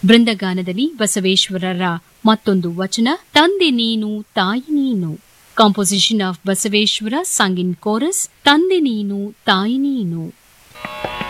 ಬೃಂದಗಾನದಲ್ಲಿ ಬಸವೇಶ್ವರರ ಮತ್ತೊಂದು ವಚನ, ತಂದೆ ನೀನು ತಾಯಿ ನೀನು. Composition of Basaveshwara, Sung in chorus, ತಂದೆ ನೀನು ತಾಯಿ ನೀನು.